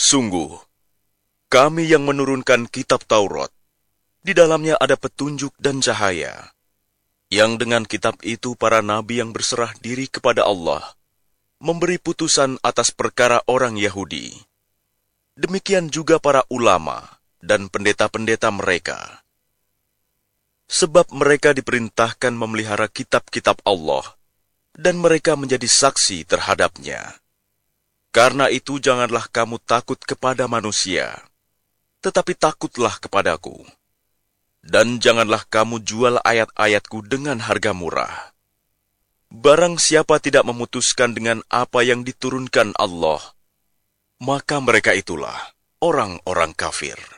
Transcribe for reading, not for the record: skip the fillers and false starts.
Sungguh, kami yang menurunkan kitab Taurat, di dalamnya ada petunjuk dan cahaya, yang dengan kitab itu para nabi yang berserah diri kepada Allah, memberi putusan atas perkara orang Yahudi. Demikian juga para ulama dan pendeta-pendeta mereka. Sebab mereka diperintahkan memelihara kitab-kitab Allah, dan mereka menjadi saksi terhadapnya. Karena itu janganlah kamu takut kepada manusia, tetapi takutlah kepadaku. Dan janganlah kamu jual ayat-ayatku dengan harga murah. Barang siapa tidak memutuskan dengan apa yang diturunkan Allah, maka mereka itulah orang-orang kafir.